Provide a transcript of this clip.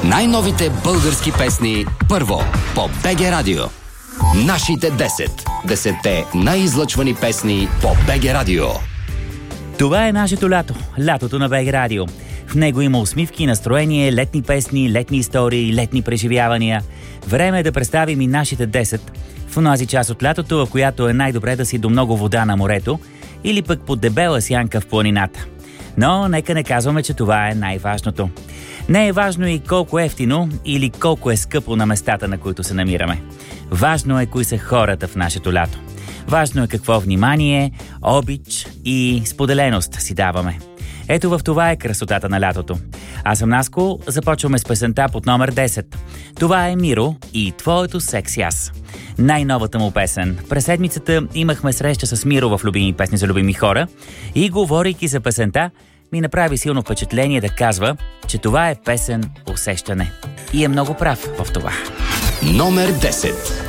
Най-новите български песни първо по БГ Радио. Нашите 10 най-излъчвани песни по БГ Радио. Това е нашето лято, лятото на БГ Радио. В него има усмивки, настроение, летни песни, летни истории, летни преживявания. Време е да представим и нашите 10 в онази част от лятото, в която е най-добре да си до много вода на морето или пък под дебела сянка в планината. Но нека не казваме, че това е най-важното. Не е важно и колко ефтино или колко е скъпо на местата, на които се намираме. Важно е кои са хората в нашето лято. Важно е какво внимание, обич и споделеност си даваме. Ето в това е красотата на лятото. Аз съм Наско, започваме с песента под номер 10. Това е Миро и твоето секси аз. Най-новата му песен. През седмицата имахме среща с Миро в любими песни за любими хора и говорейки за песента, ми направи силно впечатление да казва, че това е песен усещане. И е много прав в това. Номер 10.